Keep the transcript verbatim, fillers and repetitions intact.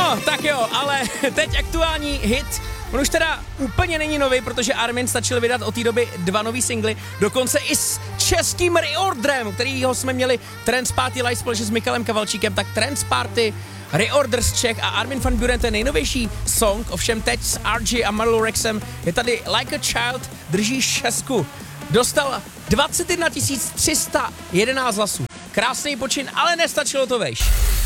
No, tak jo, ale teď aktuální hit. On už teda úplně není nový, protože Armin stačil vydat od té doby dva nový singly, dokonce i s českým reorderem, kterýho jsme měli Trance Party Live společně s Michalem Kavalčíkem, tak Trance Party Reorder z Čech a Armin van Buuren, ten nejnovější song, ovšem teď s R J a Marlou Rexem je tady Like a Child, drží šestku. Dostal dvacet jedna tisíc tři sta jedenáct hlasů. Krásný počin, ale nestačilo to vejš.